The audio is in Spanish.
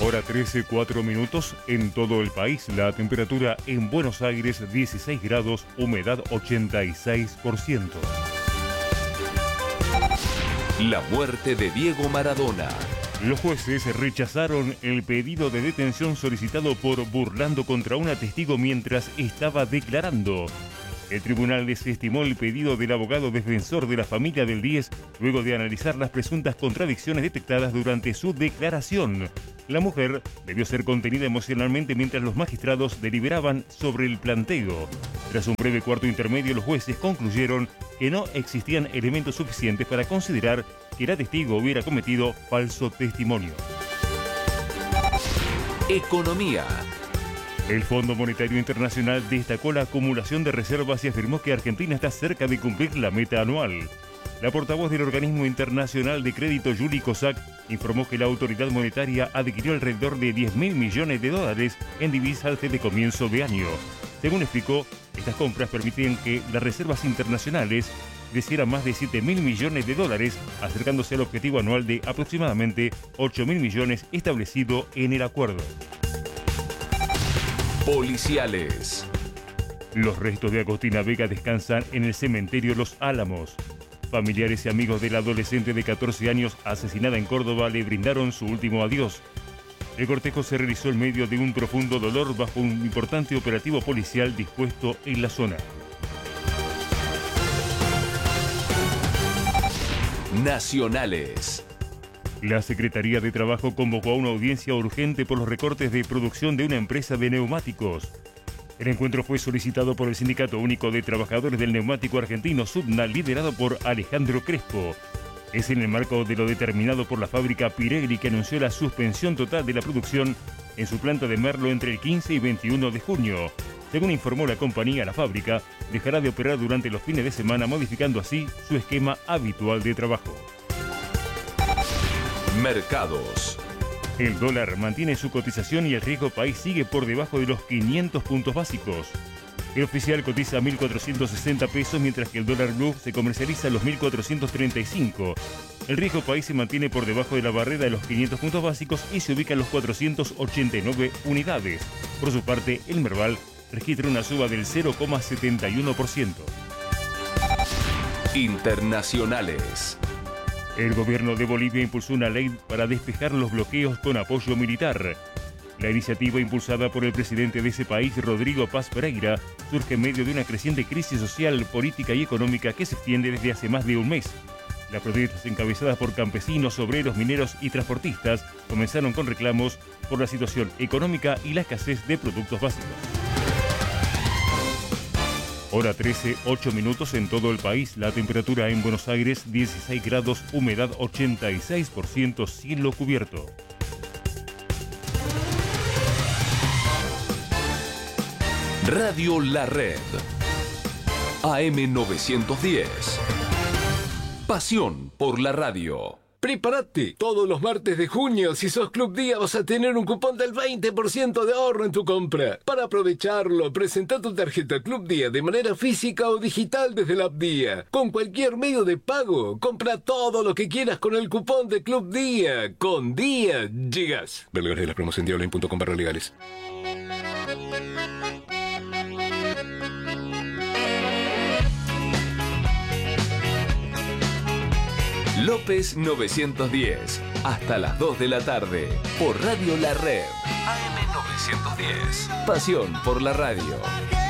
Hora 13, 4 minutos en todo el país. La temperatura en Buenos Aires 16 grados, humedad 86%. La muerte de Diego Maradona. Los jueces rechazaron el pedido de detención solicitado por Burlando contra una testigo mientras estaba declarando. El tribunal desestimó el pedido del abogado defensor de la familia del 10 luego de analizar las presuntas contradicciones detectadas durante su declaración. La mujer debió ser contenida emocionalmente mientras los magistrados deliberaban sobre el planteo. Tras un breve cuarto intermedio, los jueces concluyeron que no existían elementos suficientes para considerar que la testigo hubiera cometido falso testimonio. Economía. El Fondo Monetario Internacional destacó la acumulación de reservas y afirmó que Argentina está cerca de cumplir la meta anual. La portavoz del Organismo Internacional de Crédito, Julie Kozak, informó que la autoridad monetaria adquirió alrededor de 10.000 millones de dólares en divisas desde comienzo de año. Según explicó, estas compras permiten que las reservas internacionales crecieran más de 7.000 millones de dólares, acercándose al objetivo anual de aproximadamente 8.000 millones establecido en el acuerdo. Policiales. Los restos de Agostina Vega descansan en el cementerio Los Álamos. Familiares y amigos del adolescente de 14 años asesinada en Córdoba le brindaron su último adiós. El cortejo se realizó en medio de un profundo dolor bajo un importante operativo policial dispuesto en la zona. Nacionales. La Secretaría de Trabajo convocó a una audiencia urgente por los recortes de producción de una empresa de neumáticos. El encuentro fue solicitado por el Sindicato Único de Trabajadores del Neumático Argentino, SUTNA, liderado por Alejandro Crespo. Es en el marco de lo determinado por la fábrica Pirelli, que anunció la suspensión total de la producción en su planta de Merlo entre el 15 y 21 de junio. Según informó la compañía, la fábrica dejará de operar durante los fines de semana, modificando así su esquema habitual de trabajo. Mercados. El dólar mantiene su cotización y el riesgo país sigue por debajo de los 500 puntos básicos. El oficial cotiza a 1.460 pesos, mientras que el dólar blue se comercializa a los 1.435. El riesgo país se mantiene por debajo de la barrera de los 500 puntos básicos y se ubica en los 489 unidades. Por su parte, el Merval registra una suba del 0,71%. Internacionales. El gobierno de Bolivia impulsó una ley para despejar los bloqueos con apoyo militar. La iniciativa, impulsada por el presidente de ese país, Rodrigo Paz Pereira, surge en medio de una creciente crisis social, política y económica que se extiende desde hace más de un mes. Las protestas, encabezadas por campesinos, obreros, mineros y transportistas, comenzaron con reclamos por la situación económica y la escasez de productos básicos. Hora 13, 8 minutos en todo el país. La temperatura en Buenos Aires 16 grados, humedad 86%, cielo cubierto. Radio La Red. AM 910. Pasión por la radio. Prepárate, todos los martes de junio, si sos Club Día, vas a tener un cupón del 20% de ahorro en tu compra. Para aprovecharlo, presenta tu tarjeta Club Día de manera física o digital desde la app Día. Con cualquier medio de pago, compra todo lo que quieras con el cupón de Club Día. Con Día llegas. Ver las promos en diaonline.com/legales. López 910, hasta las 2 de la tarde, por Radio La Red. AM 910, pasión por la radio.